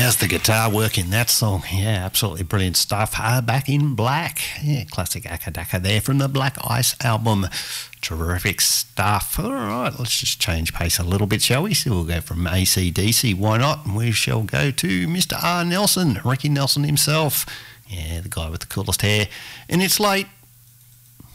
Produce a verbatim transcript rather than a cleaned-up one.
How's the guitar work in that song? Yeah, absolutely brilliant stuff. Uh, Back in Black. Yeah, classic Acca Dacca there from the Black Ice album. Terrific stuff. All right, let's just change pace a little bit, shall we? So we'll go from A C D C, why not? And we shall go to Mister R. Nelson, Ricky Nelson himself. Yeah, the guy with the coolest hair. And it's late.